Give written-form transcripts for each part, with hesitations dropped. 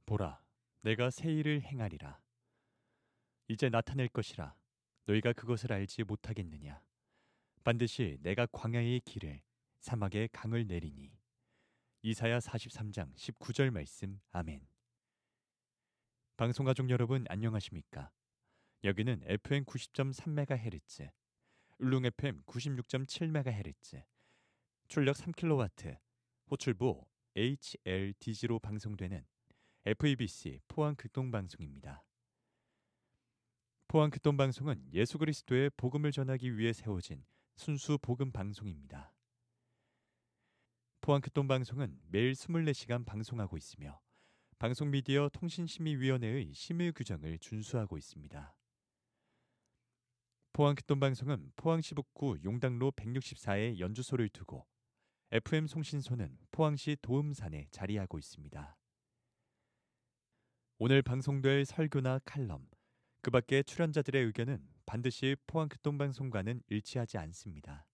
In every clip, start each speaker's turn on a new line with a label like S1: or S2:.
S1: 보라, 내가 새 일을 행하리라. 이제 나타낼 것이라. 너희가 그것을 알지 못하겠느냐. 반드시 내가 광야의 길을 사막에 강을 내리니. 이사야 43장 19절 말씀. 아멘. 방송가족 여러분 안녕하십니까? 여기는 FM 90.3MHz, 울릉 FM 96.7MHz, 출력 3kW, 호출부 HLDG로 방송되는 FEBC 포항극동방송입니다. 포항극동방송은 예수 그리스도의 복음을 전하기 위해 세워진 순수 복음 방송입니다. 포항극동방송은 매일 24시간 방송하고 있으며 방송미디어 통신심의위원회의 심의 규정을 준수하고 있습니다. 포항극동방송은 포항시 북구 용당로 164에 연주소를 두고 FM 송신소는 포항시 도음산에 자리하고 있습니다. 오늘 방송될 설교나 칼럼, 그 밖의 출연자들의 의견은 반드시 포항극동방송과는 일치하지 않습니다.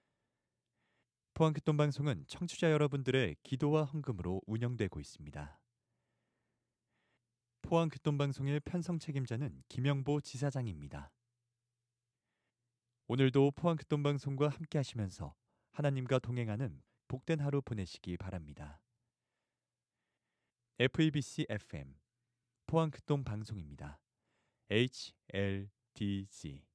S1: 포항극동방송은 청취자 여러분들의 기도와 헌금으로 운영되고 있습니다. 포항극동방송의 편성 책임자는 김영보 지사장입니다. 오늘도 포항극동방송과 함께 하시면서 하나님과 동행하는 복된 하루 보내시기 바랍니다. FEBC FM 포항극동방송입니다. HLDG